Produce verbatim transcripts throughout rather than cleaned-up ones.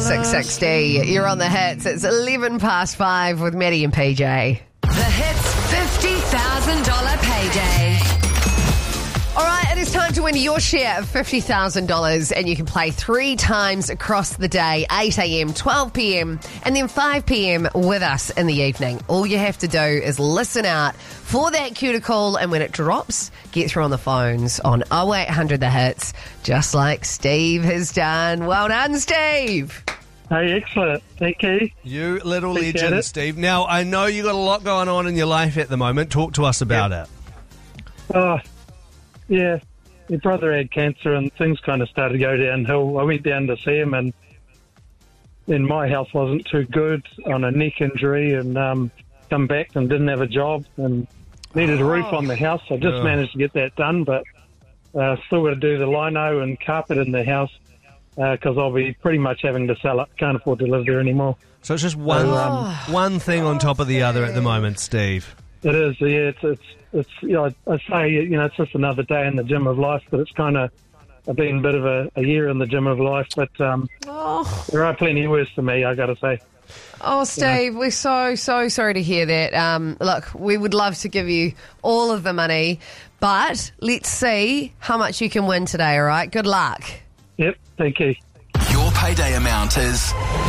six sixty. You're on the hits. It's eleven past five with Maddie and P J. The Hits fifty thousand dollars payday. All right, it is time to win your share of fifty thousand dollars, and you can play three times across the day, eight a.m, twelve p.m, and then five p.m. with us in the evening. All you have to do is listen out for that cue to call, and when it drops, get through on the phones on oh eight hundred the hits, just like Steve has done. Well done, Steve. Hey, excellent. Thank you. You little Appreciate legend, it. Steve. Now, I know you got a lot going on in your life at the moment. Talk to us about Yep. it. Oh, yeah. My brother had cancer and things kind of started to go downhill. I went down to see him, and then my health wasn't too good on a neck injury, and um, come back and didn't have a job and needed a roof on the house. I just Oh. managed to get that done, but uh, still got to do the lino and carpet in the house because I'll be pretty much having to sell it. Can't afford to live there anymore. So it's just one um, one thing on top of the other at the moment, Steve. It is, yeah. It's, it's, it's you know, I, I say, you know, it's just another day in the gym of life, but it's kind of been a bit of a, a year in the gym of life. But um, Oh, there are plenty worse to me, I got to say. oh, Steve, we're so, so sorry to hear that. Um, look, we would love to give you all of the money, but let's see how much you can win today, all right? Good luck. Yep, thank you. Your payday amount is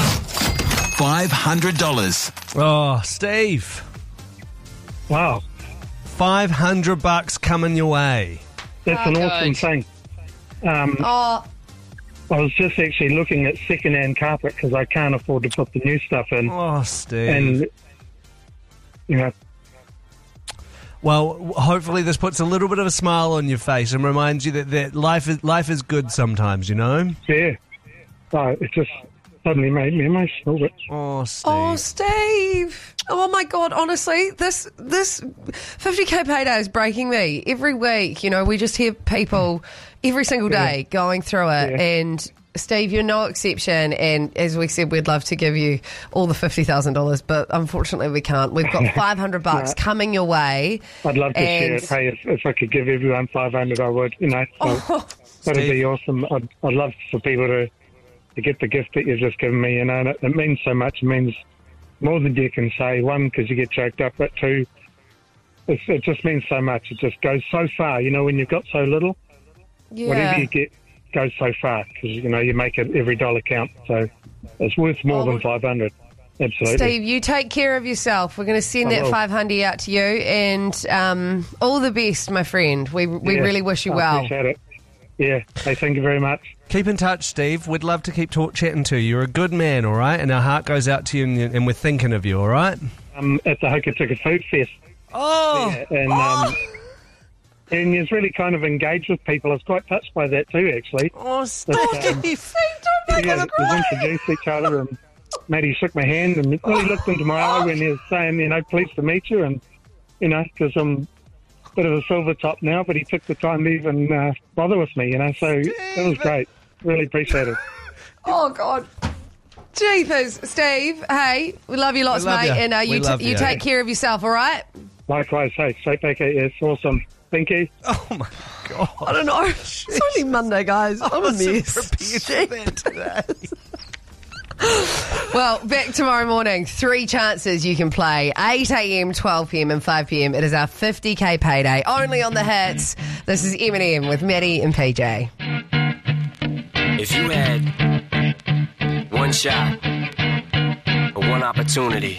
five hundred dollars. Oh, Steve, Wow, five hundred bucks coming your way. that's Oh, an awesome good. thing. Um, Oh, I was just actually looking at second-hand carpet because I can't afford to put the new stuff in. Oh, Steve. And, you know, Well, w- hopefully this puts a little bit of a smile on your face and reminds you that, that life is life is good sometimes, you know? yeah, oh, it just suddenly made me emotional. But Oh, Steve. oh, Steve. Oh, my God, honestly, this this fifty K payday is breaking me. Every week, you know, we just hear people every single day Yeah. going through it, Yeah. and Steve, you're no exception, and as we said, we'd love to give you all the fifty thousand dollars, but unfortunately we can't. We've got five hundred bucks No. coming your way. I'd love to share And- it. Hey, if, if I could give everyone five hundred, I would, you know. So Oh, that'd Steve. be awesome. I'd, I'd love for people to, to get the gift that you've just given me, you know. And it, it means so much. It means more than you can say. One, because you get choked up, but two, it's, it just means so much. It just goes so far, you know, when you've got so little. Whatever yeah. you get goes so far because, you know, you make it every dollar count. So it's worth more Oh, than five hundred. Absolutely. Steve, you take care of yourself. We're going to send I that will. five hundred out to you, and um, all the best, my friend. We we Yeah, really wish you I well. appreciate it. Yeah. Hey, thank you very much. Keep in touch, Steve. We'd love to keep talk- chatting to you. You're a good man, all right? And our heart goes out to you, and, and we're thinking of you, all right? I'm at the Hokitika Food Fest. Oh! Yeah, and um, and he's really kind of engaged with people. I was quite touched by that too, actually. Oh, Steve! um, Yeah, we introduced each other, and Maddie shook my hand and really looked into my eye when he was saying, you know, pleased to meet you, and you know, because I'm a bit of a silver top now, but he took the time to even uh, bother with me, you know. So that was great. Really appreciate it. Oh, God. Jeepers, Steve. Hey, we love you lots, We love mate. you. And uh, We you, t- love you you. take care of yourself, all right? Likewise, hey, straight back at you. It's awesome. Thank you. Oh, my God. I don't know. It's only Monday, guys. I'm a wasn't mess. prepared for that today. Well, back tomorrow morning. Three chances you can play. eight a.m, twelve p.m, and five p.m. It is our fifty K payday. Only on the hits. This is Eminem with Maddie and P J. If you had one shot or one opportunity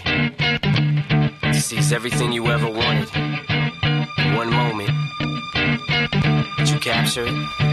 to seize everything you ever wanted in one moment, would you capture it?